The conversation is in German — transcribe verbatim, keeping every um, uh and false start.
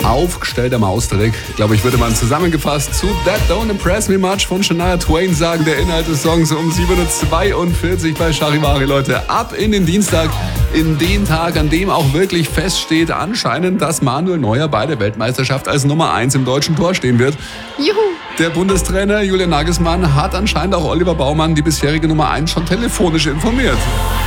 aufgestellter Maustrick. Ich glaube, ich würde mal zusammengefasst zu That Don't Impress Me Much von Shania Twain sagen. Der Inhalt des Songs um sieben Uhr zweiundvierzig bei Charivari, Leute. Ab in den Dienstag, in den Tag, an dem auch wirklich feststeht anscheinend, dass Manuel Neuer bei der Weltmeisterschaft als Nummer eins im deutschen Tor stehen wird. Juhu! Der Bundestrainer Julian Nagelsmann hat anscheinend auch Oliver Baumann, die bisherige Nummer eins, schon telefonisch informiert.